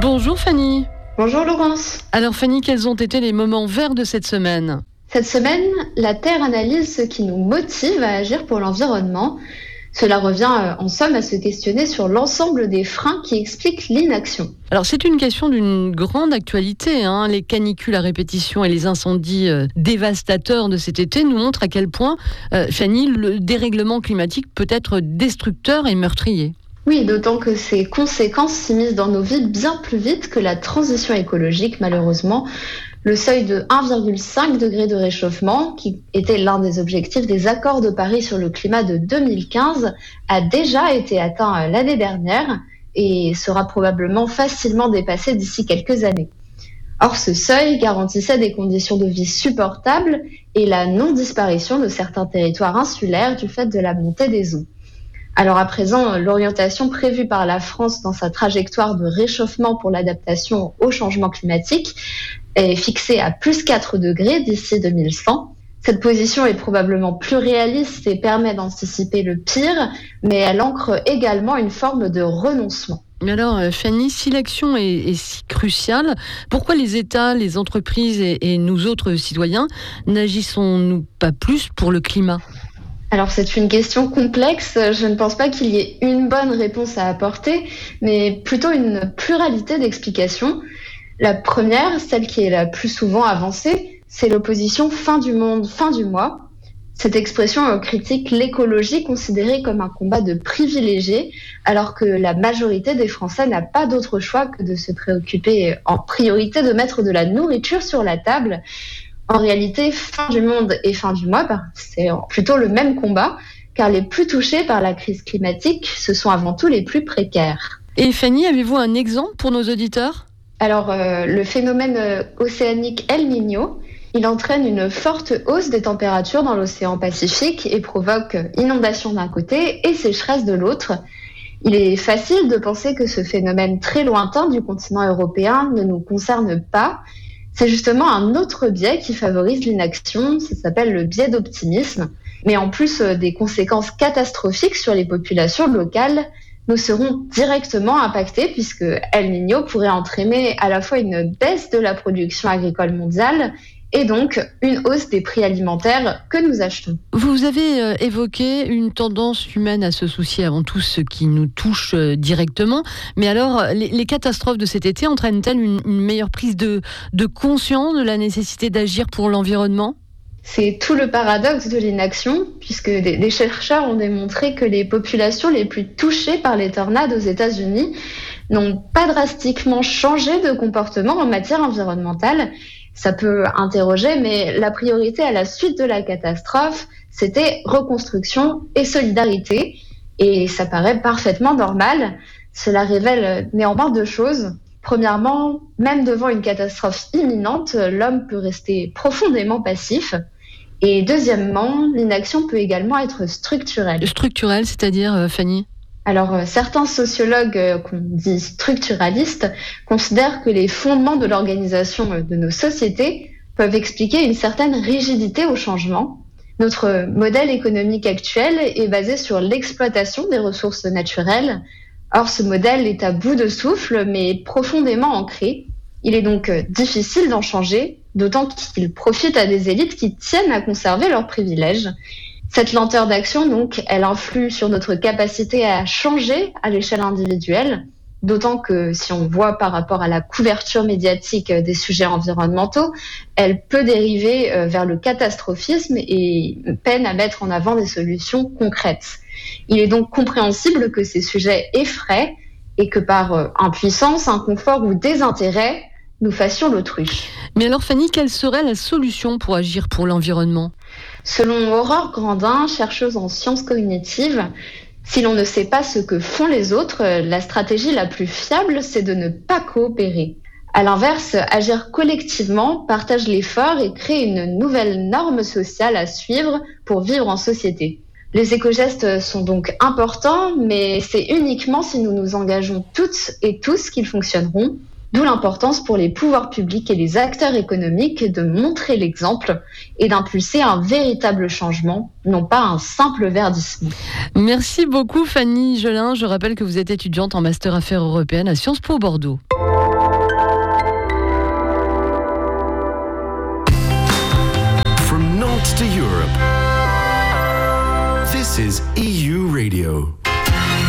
Bonjour Fanny. Bonjour Laurence. Alors Fanny, quels ont été les moments verts de cette semaine ? Cette semaine, la Terre analyse ce qui nous motive à agir pour l'environnement. Cela revient en somme à se questionner sur l'ensemble des freins qui expliquent l'inaction. Alors c'est une question d'une grande actualité. Les canicules à répétition et les incendies dévastateurs de cet été nous montrent à quel point, Fanny, le dérèglement climatique peut être destructeur et meurtrier. Oui, d'autant que ces conséquences s'immiscent dans nos vies bien plus vite que la transition écologique, malheureusement. Le seuil de 1,5 degré de réchauffement, qui était l'un des objectifs des accords de Paris sur le climat de 2015, a déjà été atteint l'année dernière et sera probablement facilement dépassé d'ici quelques années. Or, ce seuil garantissait des conditions de vie supportables et la non-disparition de certains territoires insulaires du fait de la montée des eaux. Alors à présent, l'orientation prévue par la France dans sa trajectoire de réchauffement pour l'adaptation au changement climatique est fixée à plus 4 degrés d'ici 2100. Cette position est probablement plus réaliste et permet d'anticiper le pire, mais elle ancre également une forme de renoncement. Mais alors Fanny, si l'action est si cruciale, pourquoi les États, les entreprises et nous autres citoyens n'agissons-nous pas plus pour le climat ? Alors c'est une question complexe, je ne pense pas qu'il y ait une bonne réponse à apporter, mais plutôt une pluralité d'explications. La première, celle qui est la plus souvent avancée, c'est l'opposition fin du monde, fin du mois. Cette expression critique l'écologie considérée comme un combat de privilégiés, alors que la majorité des Français n'a pas d'autre choix que de se préoccuper en priorité de mettre de la nourriture sur la table. En réalité, fin du monde et fin du mois, c'est plutôt le même combat, car les plus touchés par la crise climatique, ce sont avant tout les plus précaires. Et Fanny, avez-vous un exemple pour nos auditeurs ? Alors, le phénomène océanique El Niño, il entraîne une forte hausse des températures dans l'océan Pacifique et provoque inondations d'un côté et sécheresse de l'autre. Il est facile de penser que ce phénomène très lointain du continent européen ne nous concerne pas. C'est justement un autre biais qui favorise l'inaction, ça s'appelle le biais d'optimisme. Mais en plus des conséquences catastrophiques sur les populations locales, nous serons directement impactés puisque El Niño pourrait entraîner à la fois une baisse de la production agricole mondiale et donc une hausse des prix alimentaires que nous achetons. Vous avez évoqué une tendance humaine à se soucier avant tout ce qui nous touche directement. Mais alors, les catastrophes de cet été entraînent-elles une meilleure prise de conscience de la nécessité d'agir pour l'environnement ? C'est tout le paradoxe de l'inaction, puisque des chercheurs ont démontré que les populations les plus touchées par les tornades aux États-Unis n'ont pas drastiquement changé de comportement en matière environnementale. Ça peut interroger, mais la priorité à la suite de la catastrophe, c'était reconstruction et solidarité. Et ça paraît parfaitement normal. Cela révèle néanmoins deux choses. Premièrement, même devant une catastrophe imminente, l'homme peut rester profondément passif. Et deuxièmement, l'inaction peut également être structurelle. Structurelle, c'est-à-dire, Fanny ? Alors, certains sociologues qu'on dit structuralistes considèrent que les fondements de l'organisation de nos sociétés peuvent expliquer une certaine rigidité au changement. Notre modèle économique actuel est basé sur l'exploitation des ressources naturelles. Or, ce modèle est à bout de souffle, mais profondément ancré. Il est donc difficile d'en changer, d'autant qu'il profite à des élites qui tiennent à conserver leurs privilèges. Cette lenteur d'action, donc, elle influe sur notre capacité à changer à l'échelle individuelle, d'autant que si on voit par rapport à la couverture médiatique des sujets environnementaux, elle peut dériver vers le catastrophisme et peine à mettre en avant des solutions concrètes. Il est donc compréhensible que ces sujets effraient et que par impuissance, inconfort ou désintérêt, nous fassions l'autruche. Mais alors Fanny, quelle serait la solution pour agir pour l'environnement ? Selon Aurore Grandin, chercheuse en sciences cognitives, si l'on ne sait pas ce que font les autres, la stratégie la plus fiable, c'est de ne pas coopérer. À l'inverse, agir collectivement partage l'effort et crée une nouvelle norme sociale à suivre pour vivre en société. Les éco-gestes sont donc importants, mais c'est uniquement si nous nous engageons toutes et tous qu'ils fonctionneront. D'où l'importance pour les pouvoirs publics et les acteurs économiques de montrer l'exemple et d'impulser un véritable changement, non pas un simple verdissement. Merci beaucoup Fanny Gelin. Je rappelle que vous êtes étudiante en Master Affaires européennes à Sciences Po Bordeaux. out to Europe. This is EU Radio.